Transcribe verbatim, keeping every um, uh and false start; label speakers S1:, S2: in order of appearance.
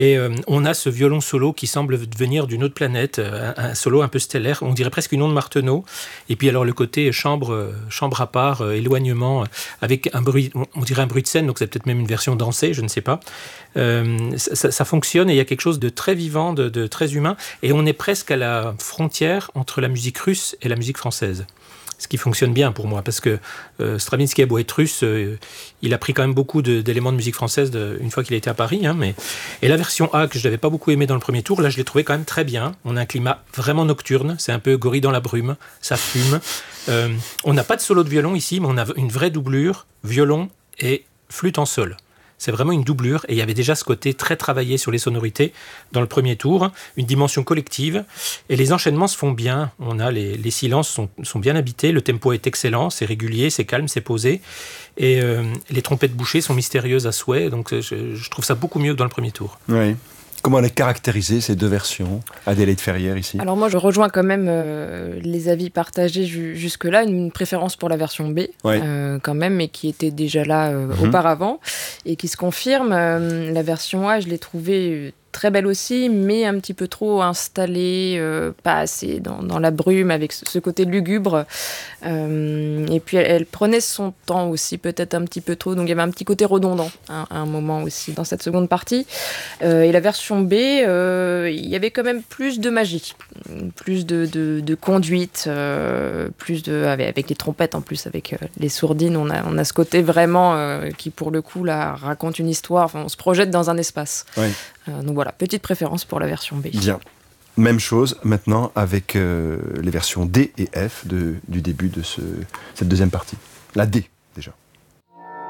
S1: Et euh, on a ce violon solo qui semble venir d'une autre planète, un, un solo un peu stellaire, on dirait presque une onde Martenot. Et puis alors le côté chambre, chambre à part, euh, éloignement, avec un bruit, on dirait un bruit de scène, donc c'est peut-être même une version dansée, je ne sais pas. Euh, ça, ça fonctionne et il y a quelque chose de très vivant, de, de très humain. Et on est presque à la frontière entre la musique russe et la musique française. Ce qui fonctionne bien pour moi, parce que euh, Stravinsky a beau être russe, euh, il a pris quand même beaucoup de, d'éléments de musique française de, une fois qu'il a été à Paris. Hein, mais... Et la version A, que je n'avais pas beaucoup aimé dans le premier tour, là je l'ai trouvé quand même très bien. On a un climat vraiment nocturne, c'est un peu Gorille dans la brume, ça fume. Euh, on n'a pas de solo de violon ici, mais on a une vraie doublure, violon et flûte en sol. C'est vraiment une doublure, et il y avait déjà ce côté très travaillé sur les sonorités dans le premier tour, une dimension collective, et les enchaînements se font bien. On a les, les silences sont, sont bien habités, le tempo est excellent, c'est régulier, c'est calme, c'est posé, et euh, les trompettes bouchées sont mystérieuses à souhait, donc je, je trouve ça beaucoup mieux que dans le premier tour.
S2: Oui. Comment les caractériser, ces deux versions, Adélaïde Ferrière, ici ?
S3: Alors moi, je rejoins quand même euh, les avis partagés ju- jusque-là, une préférence pour la version B,
S2: ouais.
S3: euh, quand même, mais qui était déjà là euh, mm-hmm. auparavant, et qui se confirme. Euh, la version A, je l'ai trouvée très belle aussi, mais un petit peu trop installée, euh, pas assez dans, dans la brume, avec ce, ce côté lugubre. Euh, et puis, elle, elle prenait son temps aussi, peut-être un petit peu trop, donc il y avait un petit côté redondant hein, à un moment aussi dans cette seconde partie. Euh, et la version B, euh, il y avait quand même plus de magie, plus de, de, de conduite, euh, plus de, avec, avec les trompettes en plus, avec euh, les sourdines, on a, on a ce côté vraiment euh, qui, pour le coup, là, raconte une histoire, enfin, on se projette dans un espace.
S2: Oui.
S3: Euh, donc voilà, petite préférence pour la version B.
S2: Bien. Même chose maintenant avec euh, les versions D et F de, du début de ce, cette deuxième partie. La D, déjà.